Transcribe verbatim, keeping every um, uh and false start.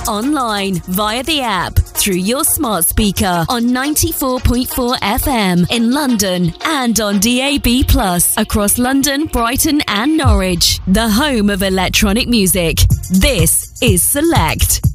online, via the app, through your smart speaker on ninety-four point four F M in London and on D A B plus across London, Brighton and Norwich. The home of electronic music. This is Select.